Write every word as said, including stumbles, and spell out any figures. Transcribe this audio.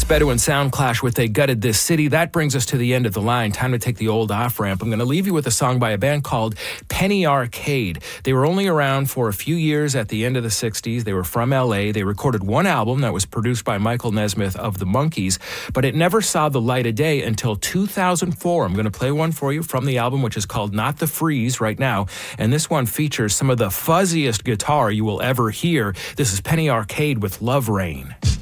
Bedouin Soundclash with They Gutted This City. That brings us to the end of the line. Time to take the old off-ramp. I'm going to leave you with a song by a band called Penny Arcade. They were only around for a few years at the end of the sixties. They were from L A. They recorded one album that was produced by Michael Nesmith of the Monkees, but it never saw the light of day until two thousand four. I'm going to play one for you from the album, which is called Not the Freeze right now, and this one features some of the fuzziest guitar you will ever hear. This is Penny Arcade with Love Rain.